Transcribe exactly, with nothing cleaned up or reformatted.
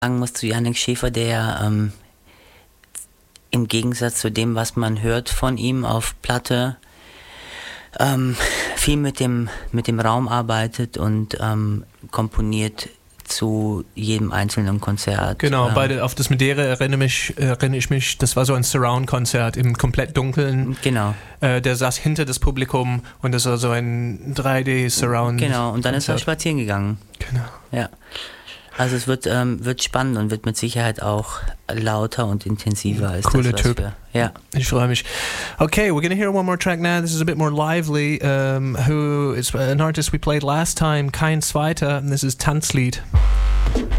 sagen muss zu Yannick Schäfer, der ähm, im Gegensatz zu dem, was man hört von ihm auf Platte, ähm, viel mit dem, mit dem Raum arbeitet und ähm, komponiert zu jedem einzelnen Konzert. Genau, ähm, bei der, auf das Madeira erinnere, mich, erinnere ich mich, das war so ein Surround-Konzert im komplett Dunkeln. Genau. Äh, der saß hinter das Publikum und das war so ein drei D-Surround. Genau, und dann ist er spazieren gegangen. Genau. Ja. Also es wird, ähm, wird spannend und wird mit Sicherheit auch lauter und intensiver als Cooler das, was Typ. wir... Ja. Ich freue mich. Okay, we're going to hear one more track now. This is a bit more lively. Um, who is an artist we played last time, Kein Zweiter, and this is Tanzlied.